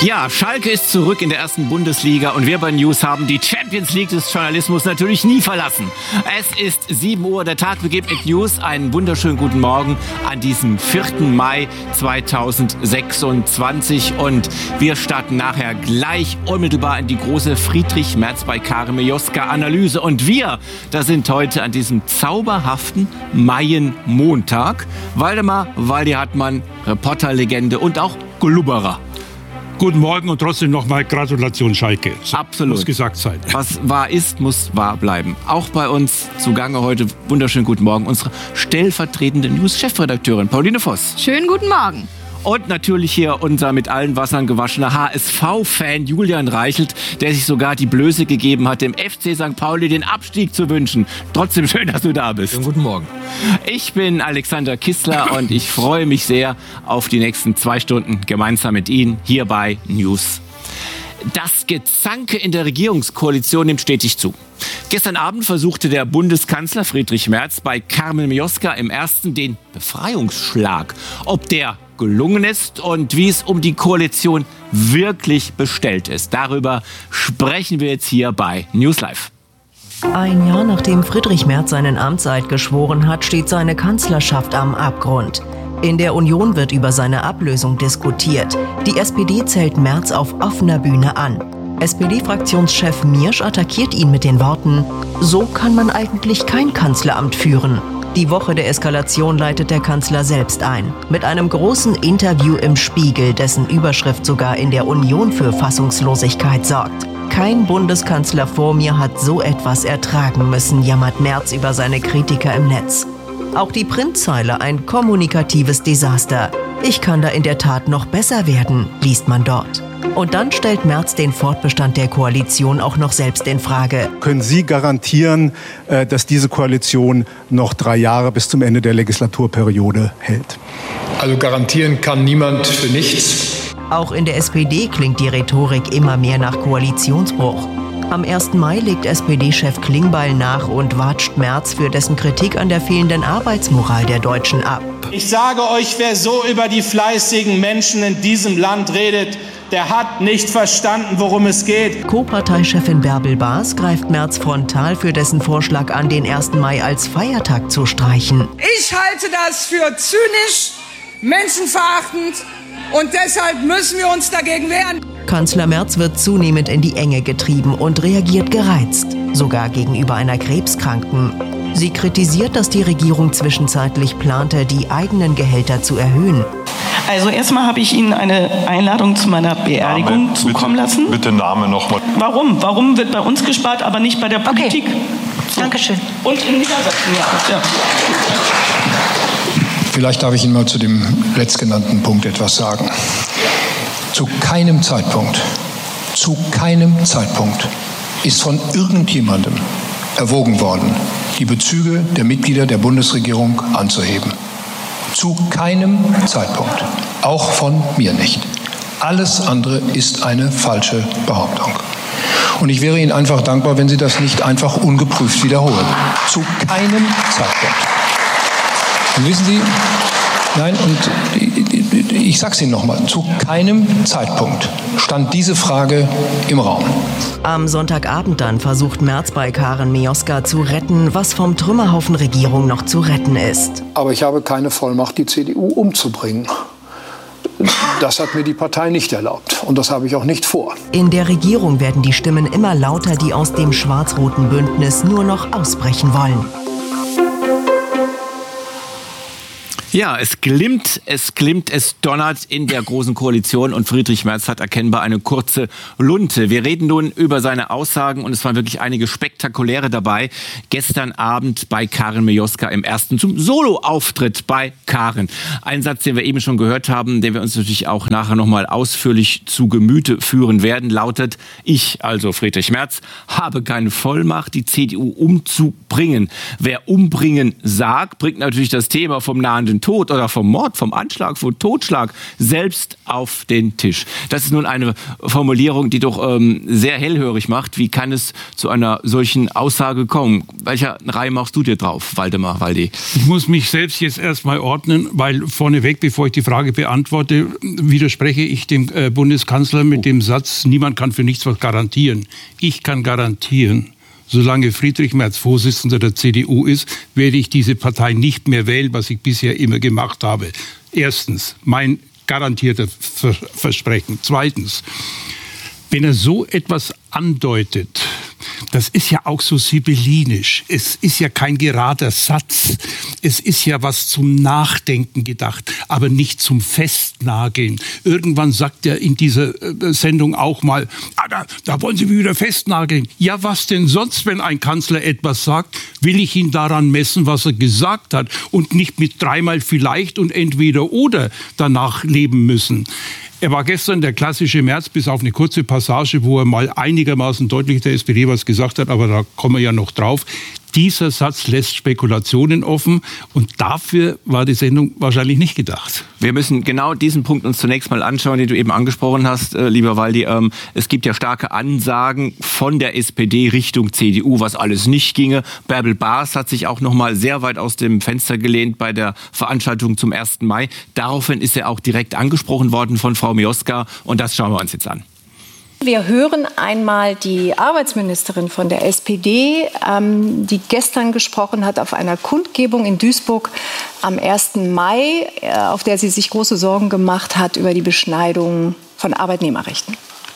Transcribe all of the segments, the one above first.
Ja, Schalke ist zurück in der ersten Bundesliga und wir bei News haben die Champions League des Journalismus natürlich nie verlassen. Es ist 7 Uhr, der Tag beginnt mit News. Einen wunderschönen guten Morgen an diesem 4. Mai 2026 und wir starten nachher gleich unmittelbar in die große Friedrich Merz bei Karen Mioska Analyse. Und wir, da sind heute an diesem zauberhaften Maienmontag Waldemar Waldi-Hartmann, Reporterlegende und auch Glubberer. Guten Morgen und trotzdem nochmal Gratulation Schalke. Absolut. Muss gesagt sein. Was wahr ist, muss wahr bleiben. Auch bei uns zugange heute, wunderschönen guten Morgen, unsere stellvertretende News-Chefredakteurin Pauline Voss. Schönen guten Morgen. Und natürlich hier unser mit allen Wassern gewaschener HSV-Fan Julian Reichelt, der sich sogar die Blöße gegeben hat, dem FC St. Pauli den Abstieg zu wünschen. Trotzdem schön, dass du da bist. Schönen guten Morgen. Ich bin Alexander Kissler und ich freue mich sehr auf die nächsten 2 Stunden gemeinsam mit Ihnen hier bei News. Das Gezanke in der Regierungskoalition nimmt stetig zu. Gestern Abend versuchte der Bundeskanzler Friedrich Merz bei Karen Mioska im Ersten den Befreiungsschlag. Ob der gelungen ist und wie es um die Koalition wirklich bestellt ist. Darüber sprechen wir jetzt hier bei News Live. Ein Jahr nachdem Friedrich Merz seinen Amtseid geschworen hat, steht seine Kanzlerschaft am Abgrund. In der Union wird über seine Ablösung diskutiert. Die SPD zählt Merz auf offener Bühne an. SPD-Fraktionschef Miersch attackiert ihn mit den Worten: So kann man eigentlich kein Kanzleramt führen. Die Woche der Eskalation leitet der Kanzler selbst ein. Mit einem großen Interview im Spiegel, dessen Überschrift sogar in der Union für Fassungslosigkeit sorgt. Kein Bundeskanzler vor mir hat so etwas ertragen müssen, jammert Merz über seine Kritiker im Netz. Auch die Printzeile ein kommunikatives Desaster. Ich kann da in der Tat noch besser werden, liest man dort. Und dann stellt Merz den Fortbestand der Koalition auch noch selbst in Frage. Können Sie garantieren, dass diese Koalition noch 3 Jahre bis zum Ende der Legislaturperiode hält? Also garantieren kann niemand für nichts. Auch in der SPD klingt die Rhetorik immer mehr nach Koalitionsbruch. Am 1. Mai legt SPD-Chef Klingbeil nach und watscht Merz für dessen Kritik an der fehlenden Arbeitsmoral der Deutschen ab. Ich sage euch, wer so über die fleißigen Menschen in diesem Land redet, der hat nicht verstanden, worum es geht. Co-Parteichefin Bärbel Baas greift Merz frontal für dessen Vorschlag an, den 1. Mai als Feiertag zu streichen. Ich halte das für zynisch, menschenverachtend und deshalb müssen wir uns dagegen wehren. Kanzler Merz wird zunehmend in die Enge getrieben und reagiert gereizt, sogar gegenüber einer Krebskranken. Sie kritisiert, dass die Regierung zwischenzeitlich plante, die eigenen Gehälter zu erhöhen. Also erstmal habe ich Ihnen eine Einladung zu meiner Beerdigung zukommen lassen. Bitte Name nochmal. Warum? Warum wird bei uns gespart, aber nicht bei der Politik? Okay. So. Dankeschön. Und in Niedersachsen, ja. Vielleicht darf ich Ihnen mal zu dem letztgenannten Punkt etwas sagen. Zu keinem Zeitpunkt ist von irgendjemandem erwogen worden, die Bezüge der Mitglieder der Bundesregierung anzuheben. Zu keinem Zeitpunkt. Auch von mir nicht. Alles andere ist eine falsche Behauptung. Und ich wäre Ihnen einfach dankbar, wenn Sie das nicht einfach ungeprüft wiederholen. Zu keinem Zeitpunkt. Und wissen Sie, nein, und ich sage es Ihnen nochmal, zu keinem Zeitpunkt stand diese Frage im Raum. Am Sonntagabend dann versucht Merz bei Karen Mioska zu retten, was vom Trümmerhaufen Regierung noch zu retten ist. Aber ich habe keine Vollmacht, die CDU umzubringen. Das hat mir die Partei nicht erlaubt und das habe ich auch nicht vor. In der Regierung werden die Stimmen immer lauter, die aus dem schwarz-roten Bündnis nur noch ausbrechen wollen. Ja, es glimmt, es donnert in der Großen Koalition und Friedrich Merz hat erkennbar eine kurze Lunte. Wir reden nun über seine Aussagen und es waren wirklich einige spektakuläre dabei. Gestern Abend bei Karen Mioska im Ersten zum Solo-Auftritt bei Karen. Ein Satz, den wir eben schon gehört haben, den wir uns natürlich auch nachher nochmal ausführlich zu Gemüte führen werden, lautet: Ich, also Friedrich Merz, habe keine Vollmacht, die CDU umzubringen. Wer umbringen sagt, bringt natürlich das Thema vom nahenden Tod oder vom Mord, vom Anschlag, vom Totschlag selbst auf den Tisch. Das ist nun eine Formulierung, die doch sehr hellhörig macht. Wie kann es zu einer solchen Aussage kommen? Welcher Reihe machst du dir drauf, Waldemar Waldi? Ich muss mich selbst jetzt erstmal ordnen, weil vorneweg, bevor ich die Frage beantworte, widerspreche ich dem Bundeskanzler mit dem Satz, niemand kann für nichts was garantieren. Ich kann garantieren, solange Friedrich Merz Vorsitzender der CDU ist, werde ich diese Partei nicht mehr wählen, was ich bisher immer gemacht habe. Erstens, mein garantierter Versprechen. Zweitens, wenn er so etwas andeutet, das ist ja auch so sibyllinisch. Es ist ja kein gerader Satz. Es ist ja was zum Nachdenken gedacht, aber nicht zum Festnageln. Irgendwann sagt er in dieser Sendung auch mal, da wollen Sie mich wieder festnageln. Ja, was denn sonst, wenn ein Kanzler etwas sagt? Will ich ihn daran messen, was er gesagt hat und nicht mit dreimal vielleicht und entweder oder danach leben müssen. Er war gestern der klassische Merz, bis auf eine kurze Passage, wo er mal einigermaßen deutlich der SPD was gesagt hat, aber da kommen wir ja noch drauf. Dieser Satz lässt Spekulationen offen und dafür war die Sendung wahrscheinlich nicht gedacht. Wir müssen genau diesen Punkt uns zunächst mal anschauen, den du eben angesprochen hast, lieber Waldi. Es gibt ja starke Ansagen von der SPD Richtung CDU, was alles nicht ginge. Bärbel Baas hat sich auch noch mal sehr weit aus dem Fenster gelehnt bei der Veranstaltung zum 1. Mai. Daraufhin ist er auch direkt angesprochen worden von Frau Mioska und das schauen wir uns jetzt an. Wir hören einmal die Arbeitsministerin von der SPD, die gestern gesprochen hat auf einer Kundgebung in Duisburg am 1. Mai, auf der sie sich große Sorgen gemacht hat über die Beschneidung von Arbeitnehmerrechten.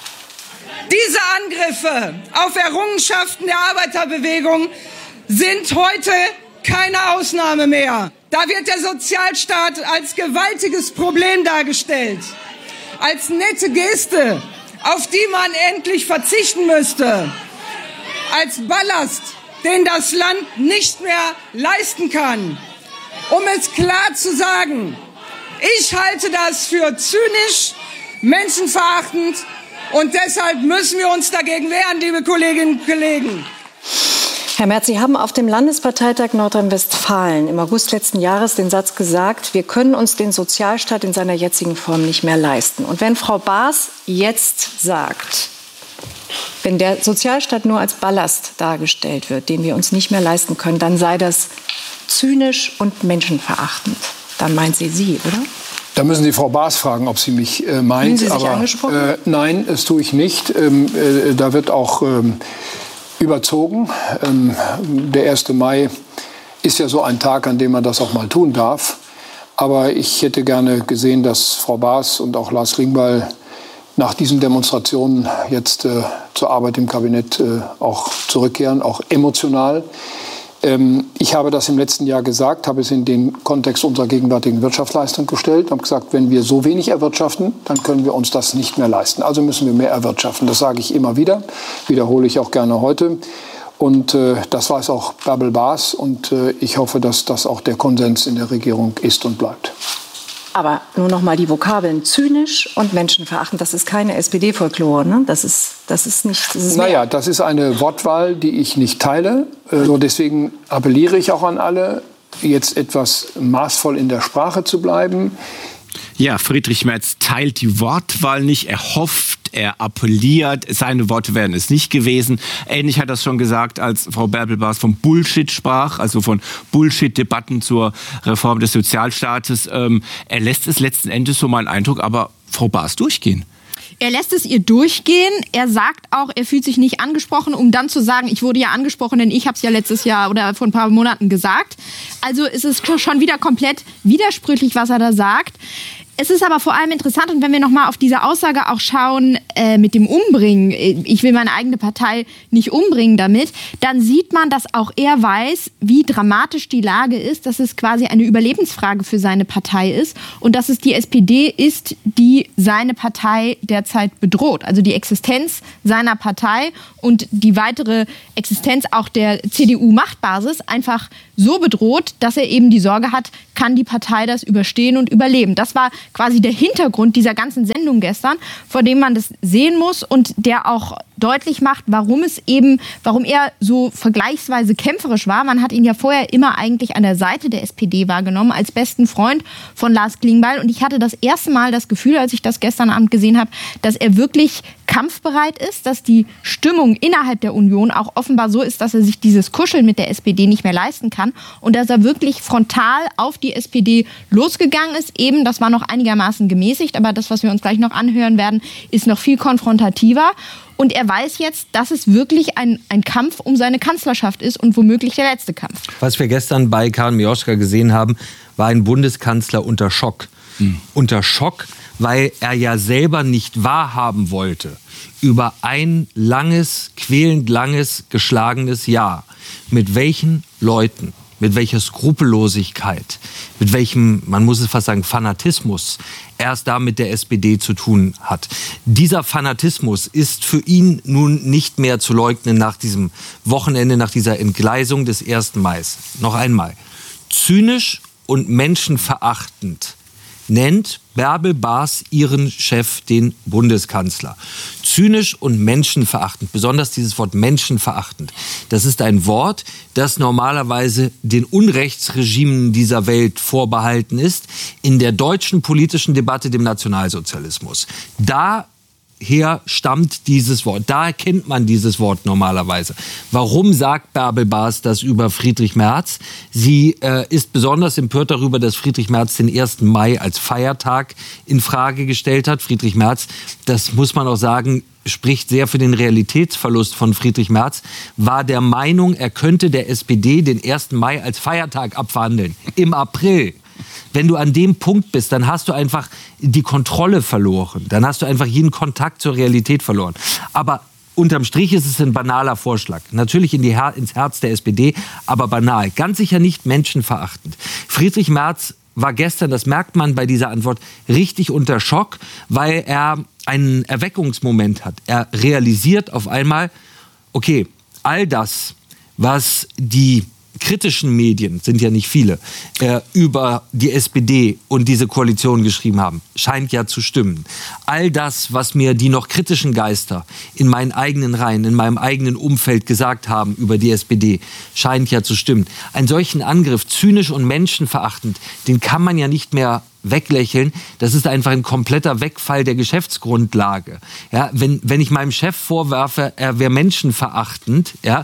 Diese Angriffe auf Errungenschaften der Arbeiterbewegung sind heute keine Ausnahme mehr. Da wird der Sozialstaat als gewaltiges Problem dargestellt, als nette Geste, auf die man endlich verzichten müsste, als Ballast, den das Land nicht mehr leisten kann. Um es klar zu sagen, ich halte das für zynisch, menschenverachtend und deshalb müssen wir uns dagegen wehren, liebe Kolleginnen und Kollegen. Herr Merz, Sie haben auf dem Landesparteitag Nordrhein-Westfalen im August letzten Jahres den Satz gesagt, wir können uns den Sozialstaat in seiner jetzigen Form nicht mehr leisten. Und wenn Frau Baas jetzt sagt, wenn der Sozialstaat nur als Ballast dargestellt wird, den wir uns nicht mehr leisten können, dann sei das zynisch und menschenverachtend. Dann meint sie, oder? Da müssen Sie Frau Baas fragen, ob sie mich meint. Fühlen Sie sich angesprochen? Nein, das tue ich nicht. Da wird auch überzogen. Der 1. Mai ist ja so ein Tag, an dem man das auch mal tun darf. Aber ich hätte gerne gesehen, dass Frau Baas und auch Lars Klingbeil nach diesen Demonstrationen jetzt zur Arbeit im Kabinett auch zurückkehren, auch emotional. Ich habe das im letzten Jahr gesagt, habe es in den Kontext unserer gegenwärtigen Wirtschaftsleistung gestellt, habe gesagt, wenn wir so wenig erwirtschaften, dann können wir uns das nicht mehr leisten. Also müssen wir mehr erwirtschaften. Das sage ich immer wieder, wiederhole ich auch gerne heute. Und das weiß auch Bärbel Baas und ich hoffe, dass das auch der Konsens in der Regierung ist und bleibt. Aber nur noch mal die Vokabeln zynisch und menschenverachtend. Das ist keine SPD-Folklore, ne? Das ist nicht. Naja, das ist eine Wortwahl, die ich nicht teile. So deswegen appelliere ich auch an alle, jetzt etwas maßvoll in der Sprache zu bleiben. Ja, Friedrich Merz teilt die Wortwahl nicht. Er hofft, er appelliert. Seine Worte wären es nicht gewesen. Ähnlich hat er es schon gesagt, als Frau Bärbel Baas vom Bullshit sprach, also von Bullshit-Debatten zur Reform des Sozialstaates. Er lässt es letzten Endes, so mein Eindruck, aber Frau Baas durchgehen. Er lässt es ihr durchgehen. Er sagt auch, er fühlt sich nicht angesprochen, um dann zu sagen, ich wurde ja angesprochen, denn ich habe es ja letztes Jahr oder vor ein paar Monaten gesagt. Also ist es schon wieder komplett widersprüchlich, was er da sagt. Es ist aber vor allem interessant, und wenn wir nochmal auf diese Aussage auch schauen, mit dem Umbringen, ich will meine eigene Partei nicht umbringen damit, dann sieht man, dass auch er weiß, wie dramatisch die Lage ist, dass es quasi eine Überlebensfrage für seine Partei ist und dass es die SPD ist, die seine Partei derzeit bedroht. Also die Existenz seiner Partei und die weitere Existenz auch der CDU-Machtbasis einfach so bedroht, dass er eben die Sorge hat, kann die Partei das überstehen und überleben. Das war quasi der Hintergrund dieser ganzen Sendung gestern, vor dem man das sehen muss und der auch deutlich macht, warum er so vergleichsweise kämpferisch war. Man hat ihn ja vorher immer eigentlich an der Seite der SPD wahrgenommen, als besten Freund von Lars Klingbeil. Und ich hatte das erste Mal das Gefühl, als ich das gestern Abend gesehen habe, dass er wirklich kampfbereit ist, dass die Stimmung innerhalb der Union auch offenbar so ist, dass er sich dieses Kuscheln mit der SPD nicht mehr leisten kann und dass er wirklich frontal auf die SPD losgegangen ist. Eben, das war noch einigermaßen gemäßigt, aber das, was wir uns gleich noch anhören werden, ist noch viel konfrontativer. Und er weiß jetzt, dass es wirklich ein Kampf um seine Kanzlerschaft ist und womöglich der letzte Kampf. Was wir gestern bei Karl Mioschka gesehen haben, war ein Bundeskanzler unter Schock. Unter Schock, weil er ja selber nicht wahrhaben wollte über ein langes, quälend langes, geschlagenes Jahr. Mit welchen Leuten, mit welcher Skrupellosigkeit, mit welchem, man muss es fast sagen, Fanatismus er es da mit der SPD zu tun hat. Dieser Fanatismus ist für ihn nun nicht mehr zu leugnen nach diesem Wochenende, nach dieser Entgleisung des 1. Mai. Noch einmal, zynisch und menschenverachtend nennt Bärbel Baas ihren Chef, den Bundeskanzler. Zynisch und menschenverachtend, besonders dieses Wort menschenverachtend. Das ist ein Wort, das normalerweise den Unrechtsregimen dieser Welt vorbehalten ist, in der deutschen politischen Debatte, dem Nationalsozialismus. Daher stammt dieses Wort. Daher kennt man dieses Wort normalerweise. Warum sagt Bärbel Baas das über Friedrich Merz? Sie ist besonders empört darüber, dass Friedrich Merz den 1. Mai als Feiertag in Frage gestellt hat. Friedrich Merz, das muss man auch sagen, spricht sehr für den Realitätsverlust von Friedrich Merz, war der Meinung, er könnte der SPD den 1. Mai als Feiertag abverhandeln. Im April. Wenn du an dem Punkt bist, dann hast du einfach die Kontrolle verloren. Dann hast du einfach jeden Kontakt zur Realität verloren. Aber unterm Strich ist es ein banaler Vorschlag. Natürlich ins Herz der SPD, aber banal. Ganz sicher nicht menschenverachtend. Friedrich Merz war gestern, das merkt man bei dieser Antwort, richtig unter Schock, weil er einen Erweckungsmoment hat. Er realisiert auf einmal, okay, all das, was die kritischen Medien, sind ja nicht viele, über die SPD und diese Koalition geschrieben haben, scheint ja zu stimmen. All das, was mir die noch kritischen Geister in meinen eigenen Reihen, in meinem eigenen Umfeld gesagt haben über die SPD, scheint ja zu stimmen. Einen solchen Angriff, zynisch und menschenverachtend, den kann man ja nicht mehr weglächeln. Das ist einfach ein kompletter Wegfall der Geschäftsgrundlage. Ja, wenn ich meinem Chef vorwerfe, er wäre menschenverachtend, ja,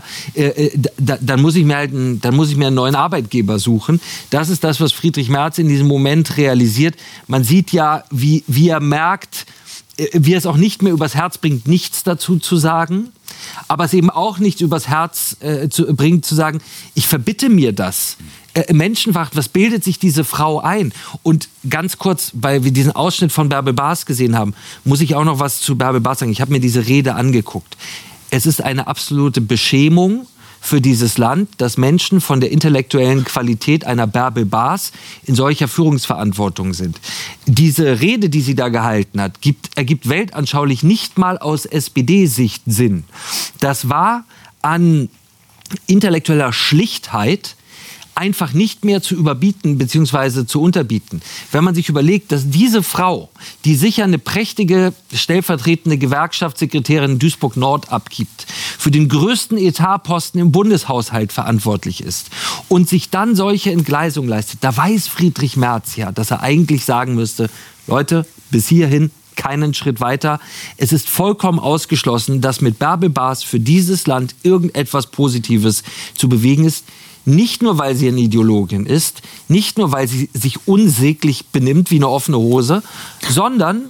dann muss ich mir einen neuen Arbeitgeber suchen. Das ist das, was Friedrich Merz in diesem Moment realisiert. Man sieht ja, wie er merkt, wie er es auch nicht mehr übers Herz bringt, nichts dazu zu sagen, aber es eben auch nicht übers Herz bringt, zu sagen, ich verbitte mir das. Menschenverachtend, was bildet sich diese Frau ein? Und ganz kurz, weil wir diesen Ausschnitt von Bärbel Baas gesehen haben, muss ich auch noch was zu Bärbel Baas sagen. Ich habe mir diese Rede angeguckt. Es ist eine absolute Beschämung für dieses Land, dass Menschen von der intellektuellen Qualität einer Bärbel Baas in solcher Führungsverantwortung sind. Diese Rede, die sie da gehalten hat, ergibt weltanschaulich nicht mal aus SPD-Sicht Sinn. Das war an intellektueller Schlichtheit einfach nicht mehr zu überbieten bzw. zu unterbieten. Wenn man sich überlegt, dass diese Frau, die sicher eine prächtige stellvertretende Gewerkschaftssekretärin Duisburg-Nord abgibt, für den größten Etatposten im Bundeshaushalt verantwortlich ist und sich dann solche Entgleisungen leistet, da weiß Friedrich Merz ja, dass er eigentlich sagen müsste, Leute, bis hierhin keinen Schritt weiter. Es ist vollkommen ausgeschlossen, dass mit Bärbel Baas für dieses Land irgendetwas Positives zu bewegen ist. Nicht nur, weil sie eine Ideologin ist, nicht nur, weil sie sich unsäglich benimmt wie eine offene Hose, sondern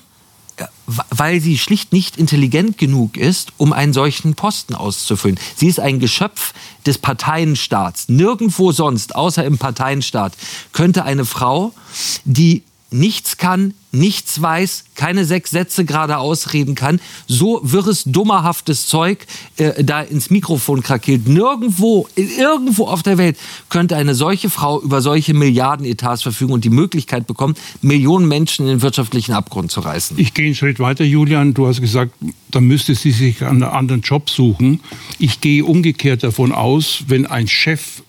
weil sie schlicht nicht intelligent genug ist, um einen solchen Posten auszufüllen. Sie ist ein Geschöpf des Parteienstaats. Nirgendwo sonst, außer im Parteienstaat, könnte eine Frau, die nichts kann, nichts weiß, keine 6 Sätze gerade ausreden kann, so wirres, dummerhaftes Zeug da ins Mikrofon krakeelt. Nirgendwo auf der Welt könnte eine solche Frau über solche Milliardenetats verfügen und die Möglichkeit bekommen, Millionen Menschen in den wirtschaftlichen Abgrund zu reißen. Ich gehe einen Schritt weiter, Julian. Du hast gesagt, da müsste sie sich einen anderen Job suchen. Ich gehe umgekehrt davon aus, wenn ein Chef,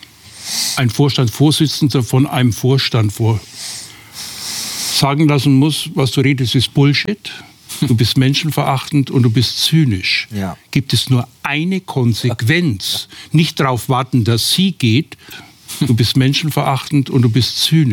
ein Vorstandsvorsitzender von einem Vorstand sagen lassen muss, was du redest, ist Bullshit, du bist menschenverachtend und du bist zynisch. Ja. Gibt es nur eine Konsequenz. Nicht darauf warten, dass sie geht. Du bist menschenverachtend und du bist zynisch.